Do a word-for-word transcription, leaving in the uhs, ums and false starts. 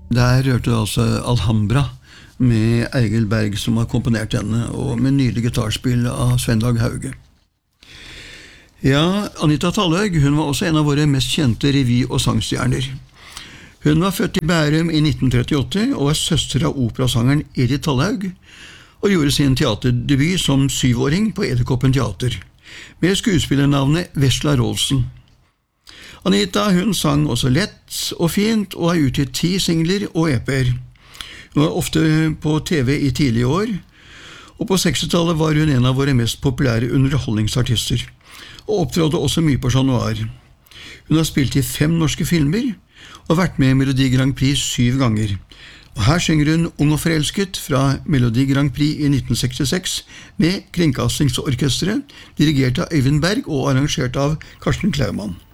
Der hørte du altså Alhambra med Egil Berg som har komponert denne, og med nydelig gitarspill av Svendag Hauge. Ja, Anita Tallhaug, hun var også en av våre mest kjente revy- og sangstjerner. Hun var født i Bærum i nitten trettiåtte og var søster av operasangeren Edith Tallhaug, og gjorde sin teaterdebut som syvåring på Edderkoppen Teater, med skuespillernavnet Vesla Rolsen. Anita, hun sang også lett og fint, og har utgitt ti singler og E P-er. Hun var ofte på T V i tidlige år, og på sekstitallet var hun en av våre mest populære underholdningsartister, og opptrådte også mye på Chat Noir. Hun har spilt i fem norske filmer, og vært med i Melodi Grand Prix syv ganger. Og her synger hun Ung og forelsket fra Melodi Grand Prix i nitten sekstiseks med Kringkastingsorkestret, dirigert av Øyvind Berg og arrangert av Karsten Klaumann.